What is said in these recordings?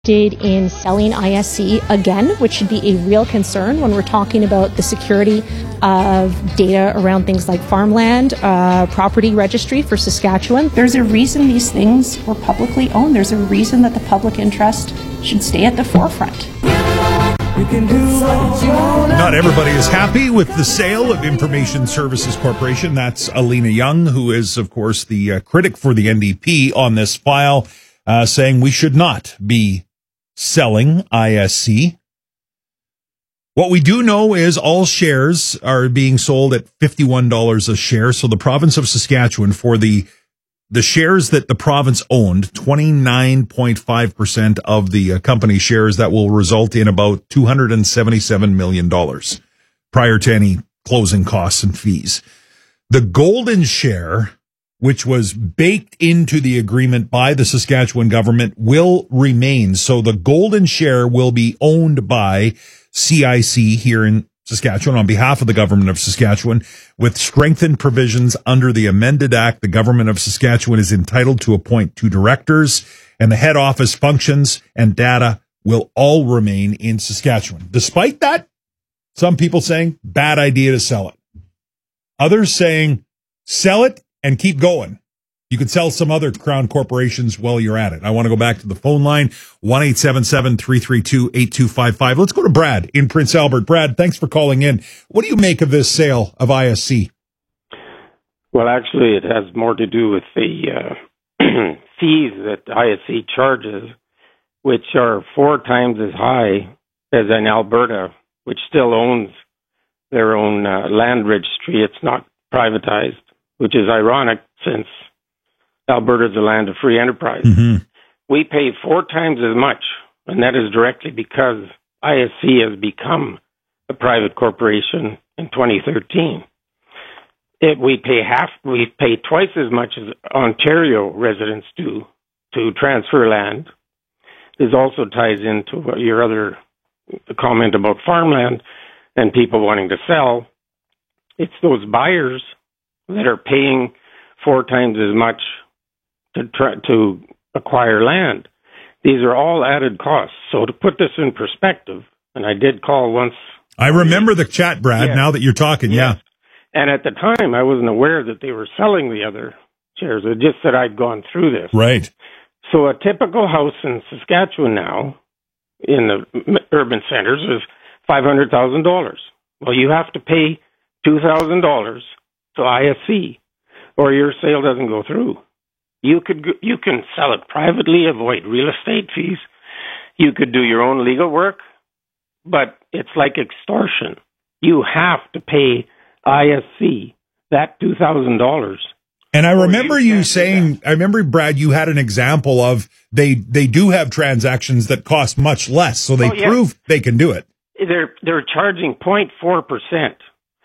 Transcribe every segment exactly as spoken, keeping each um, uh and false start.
in selling I S C again, which should be a real concern when we're talking about the security of data around things like farmland, uh, property registry for Saskatchewan. There's a reason these things were publicly owned. There's a reason that the public interest should stay at the forefront. Not everybody is happy with the sale of Information Services Corporation. That's Alina Young, who is, of course, the uh, critic for the N D P on this file, uh, saying we should not be selling I S C. What we do know is all shares are being sold at fifty-one dollars a share. So the province of Saskatchewan, for the the shares that the province owned, twenty-nine point five percent of the uh, company shares, that will result in about two hundred seventy-seven million dollars prior to any closing costs and fees. The golden share, which was baked into the agreement by the Saskatchewan government, will remain. So the golden share will be owned by C I C here in Saskatchewan on behalf of the government of Saskatchewan. With strengthened provisions under the amended act, the government of Saskatchewan is entitled to appoint two directors, and the head office functions and data will all remain in Saskatchewan. Despite that, some people saying bad idea to sell it. Others saying sell it and keep going. You could sell some other Crown corporations while you're at it. I want to go back to the phone line, one eight seven seven, three three two, eight two five five. Let's go to Brad in Prince Albert. Brad, thanks for calling in. What do you make of this sale of I S C? Well, actually, it has more to do with the uh, fees that I S C charges, which are four times as high as in Alberta, which still owns their own uh, land registry. It's not privatized, which is ironic since Alberta is a land of free enterprise. Mm-hmm. We pay four times as much, and that is directly because I S C has become a private corporation in twenty thirteen. It, we pay half, we pay twice as much as Ontario residents do to transfer land. This also ties into your other comment about farmland and people wanting to sell. It's those buyers that are paying four times as much to try to acquire land. These are all added costs. So to put this in perspective, and I did call once. I remember the chat, Brad, yes. Now that you're talking, yes. Yeah. And at the time, I wasn't aware that they were selling the other shares. It just said I'd gone through this. Right. So a typical house in Saskatchewan now, in the urban centers, is five hundred thousand dollars. Well, you have to pay two thousand dollars to I S C, or your sale doesn't go through. You could you can sell it privately, avoid real estate fees. You could do your own legal work, but it's like extortion. You have to pay I S C that two thousand dollars. And I remember you, you saying, I remember, Brad, you had an example of they they do have transactions that cost much less, so they oh, yeah. prove they can do it. They're they're charging zero point four percent,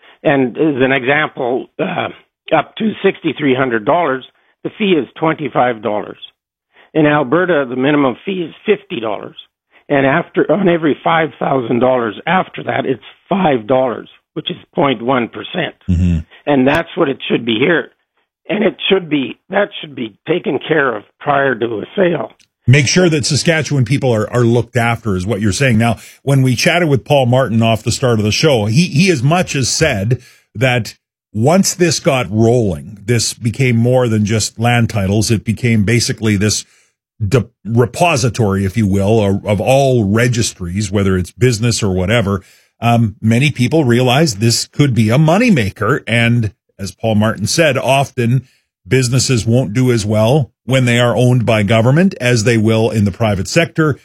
and as an example, uh, up to six thousand three hundred dollars. The fee is twenty-five dollars. In Alberta, the minimum fee is fifty dollars. And after on every five thousand dollars after that, it's five dollars, which is zero point one percent. Mm-hmm. And that's what it should be here. And it should be, that should be taken care of prior to a sale. Make sure that Saskatchewan people are, are looked after is what you're saying. Now, when we chatted with Paul Martin off the start of the show, he, he as much as said that once this got rolling, this became more than just land titles. It became basically this de- repository, if you will, of, of all registries, whether it's business or whatever. Um, many people realized this could be a moneymaker. And as Paul Martin said, often businesses won't do as well when they are owned by government as they will in the private sector.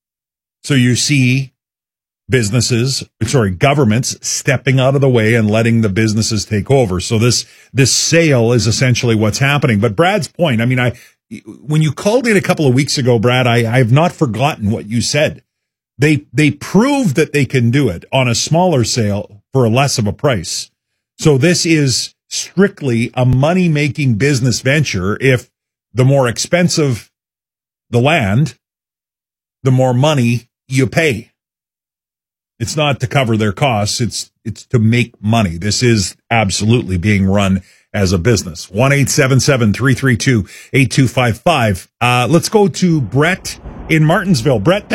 So you see businesses, sorry, governments stepping out of the way and letting the businesses take over. So this, this sale is essentially what's happening. But Brad's point, I mean, I, when you called in a couple of weeks ago, Brad, I, I have not forgotten what you said. They, they prove that they can do it on a smaller sale for a less of a price. So this is strictly a money-making business venture. If the more expensive the land, the more money you pay. It's not to cover their costs. It's, it's to make money. This is absolutely being run as a business. one eight seven seven, three three two, eight two five five. Uh, let's go to Brett in Martinsville. Brett,